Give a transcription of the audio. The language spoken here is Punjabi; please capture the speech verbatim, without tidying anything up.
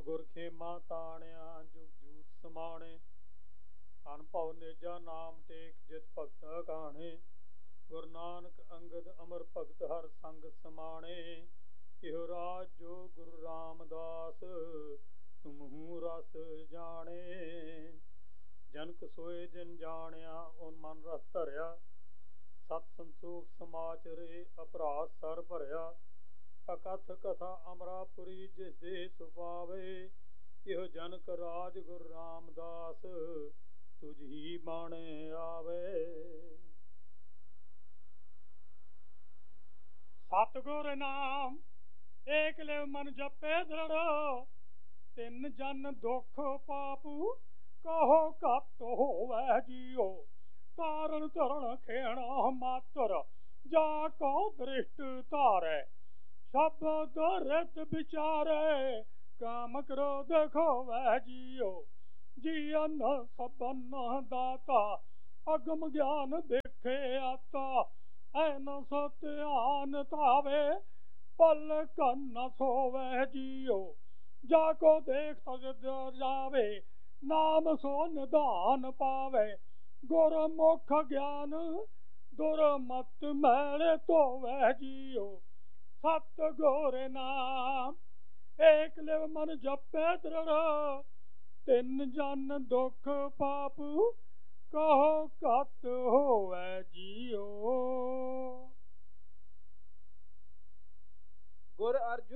ਗੁਰ ਖੇਮਾ ਤਾਣਿਆ ਜੁਗ ਜੂਤ ਸਮਾਣੇ। ਅਨਭਉ ਨੇਜਾ ਨਾਮ ਟੇਕ ਜਿਤ ਭਗਤ ਕਾਣੇ। ਗੁਰੂ ਨਾਨਕ ਅੰਗਦ ਅਮਰ ਭਗਤ ਹਰ ਸੰਗ ਸਮਾਣੇ। ਇਹੋ ਰਾਜ ਜੋ ਗੁਰੂ ਰਾਮਦਾਸ ਤੁਮਹੂ ਰਸ ਜਾਣੇ। ਜਨਕ ਸੋਏ ਦਿਨ ਜਾਣਿਆ ਓਨ ਮਨ ਰਸ ਧਰਿਆ। ਸਤ ਸੰਤੋਖ ਸਮਾਚਰੇ ਅਪਰਾਧ ਸਰ ਭਰਿਆ। ਅਕਥ ਕਥਾ ਅਮਰਾਪੁਰੀ ਜਿਸ ਦੇ ਸੁਪਾਵੇ। ਇਹੋ ਜਨਕ ਰਾਜ ਗੁਰੂ ਰਾਮਦਾਸ ਤੁਝ ਹੀ ਬਾਣੇ ਆਵੇ। ਸਤਿਗੁਰ ਨਾਮ ਏਕ ਲਿਵ ਮਨ ਜਪੇ ਦ੍ਰਿੜ੍ਹ। ਤਿੰਨ ਜਨ ਦੁਖ ਪਾਪੂ ਕਹੋ ਘੱਟ ਹੋਵੈ ਜੀਓ। ਤਾਰਨ ਧਰਨ ਖੇਣਾ ਮਾਤਰ ਜਾ ਕੋ ਦ੍ਰਿਸ਼ਟ ਧਾਰੈ। ਸ਼ਬਦ ਰਿਤ ਵਿਚਾਰੇ ਕਾਮ ਕ੍ਰੋਧ ਖੋਵੈ ਜੀਓ। ਜੀਅਨ ਸਭਨ ਦਾਤਾ ਅਗਮ ਗਿਆਨ ਬਿਖੇ ਆਤਾ। ਐਨ ਸੋ ਧਿਆਨ ਧਾਵੇ ਪਲਕ ਨ ਸੋਵੈ ਜੀਓ। ਜਾ ਕੋ ਦੇਖ ਸਜਦ ਜਾਵੇ ਨਾਮ ਸੋ ਨਿਧਾਨ ਪਾਵੇ। ਗੁਰਮੁਖ ਗਿਆਨ ਦੁਰਮਤ ਮੈਲ ਧੋਵੈ ਜੀਓ। ਸਤਿਗੁਰ ਨਾਮ ਏਕ ਲਿਵ ਮਨ ਜਪੇ ਦ੍ਰਿੜ੍ਹ। ਤਿੰਨ ਜਨ ਦੁਖ ਪਾਪੂ ਕਹੋ ਘੱਟ ਹੋਵੈ ਜੀਓ। ਗੁਰ ਅਰਜੁਨ